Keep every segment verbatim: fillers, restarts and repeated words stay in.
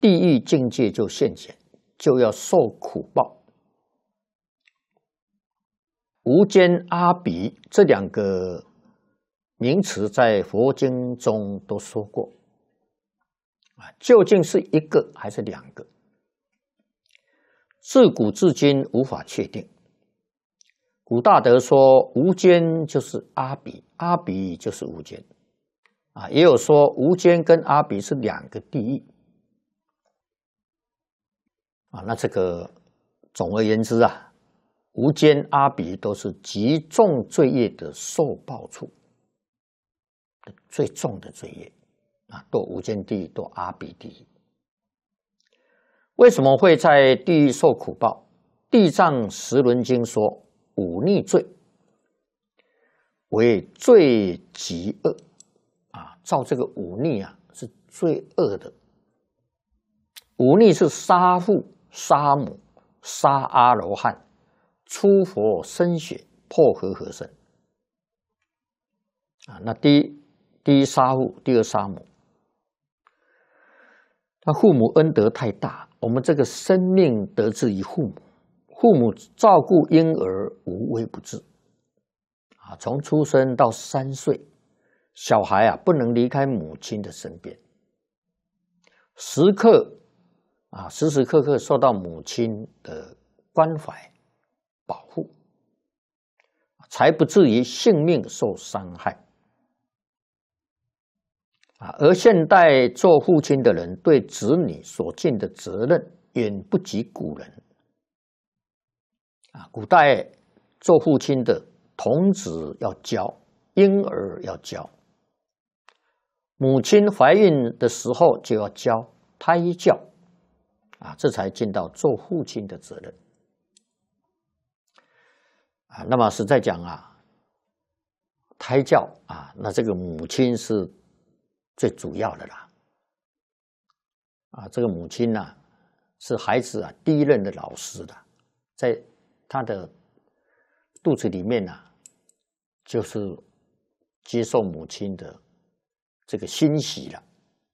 地狱境界就现前，就要受苦报。无间、阿鼻这两个名词在佛经中都说过，啊，究竟是一个还是两个？自古至今无法确定。古大德说无间就是阿鼻，阿鼻就是无间，啊，也有说无间跟阿鼻是两个地狱，啊，那这个总而言之啊，无间、阿鼻都是极重罪业的受报处，最重的罪业啊，堕无间地狱，堕阿鼻地狱。为什么会在地狱受苦报？地藏十轮经说，忤逆罪为最极恶啊，造这个忤逆啊是最恶的。忤逆是杀父、杀母、杀阿罗汉、出佛身血、破和合身啊。那第一，第一杀父，第二杀母。那父母恩德太大，我们这个生命得自于父母，父母照顾婴儿无微不至啊，从出生到三岁，小孩啊不能离开母亲的身边，时刻啊时时刻刻受到母亲的关怀保护，才不至于性命受伤害。啊，而现代做父亲的人对子女所尽的责任远不及古人。啊，古代做父亲的童子要教，婴儿要教，母亲怀孕的时候就要教胎教，啊，这才尽到做父亲的责任。啊，那么实在讲啊，胎教啊，那这个母亲是最主要的啦，啊，这个母亲呢、啊、是孩子啊第一任的老师的，在他的肚子里面呢、啊，就是接受母亲的这个欣喜了，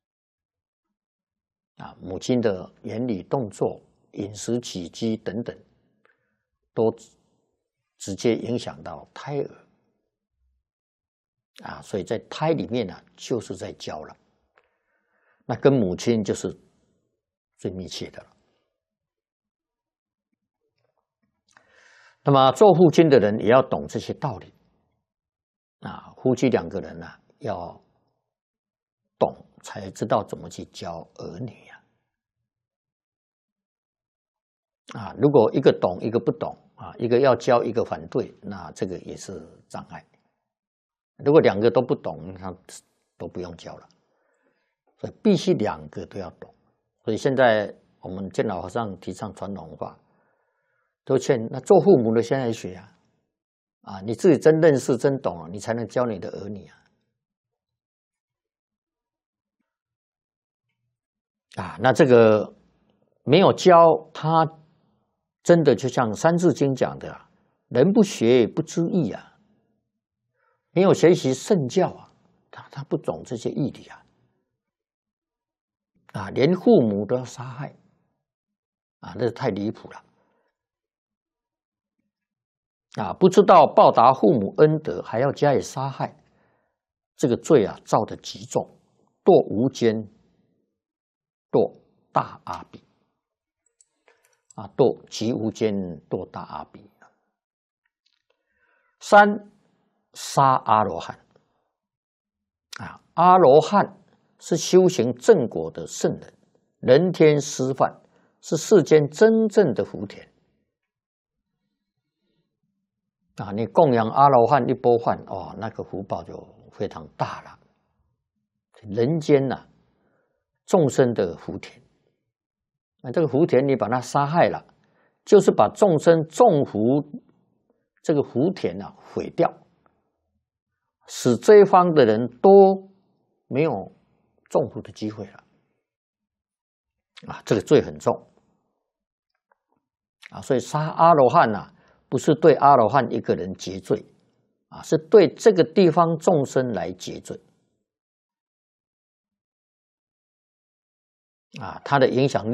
啊，母亲的言语动作、饮食起居等等，都直接影响到胎儿。啊，所以在胎里面呢、啊，就是在教了，那跟母亲就是最密切的了。那么做父亲的人也要懂这些道理啊，夫妻两个人呢、啊、要懂，才知道怎么去教儿女呀、啊。啊，如果一个懂一个不懂啊，一个要教一个反对，那这个也是障碍。如果两个都不懂，那都不用教了，所以必须两个都要懂。所以现在我们见老和尚提倡传统文化，都劝那做父母的先来学啊，啊，你自己真认识、真懂了，你才能教你的儿女啊。啊，那这个没有教他，真的就像《三字经》讲的啊，人不学不知义啊。没有学习圣教啊，他他不懂这些义理啊，啊，连父母都要杀害，啊，那太离谱了，啊，不知道报答父母恩德，还要加以杀害，这个罪啊，造得极重，堕无间，堕大阿鼻，啊，堕极无间，堕大阿鼻。三。杀阿罗汉啊，阿罗汉是修行正果的圣人，人天师范，是世间真正的福田啊！你供养阿罗汉一钵饭哦，那个福报就非常大了。人间呐、啊，众生的福田，那这个福田你把它杀害了，就是把众生种福这个福田啊毁掉。使这一方的人都没有种福的机会了，啊，这个罪很重啊，所以杀阿罗汉呐、啊，不是对阿罗汉一个人结罪，啊，是对这个地方众生来结罪。 啊，它的影响力。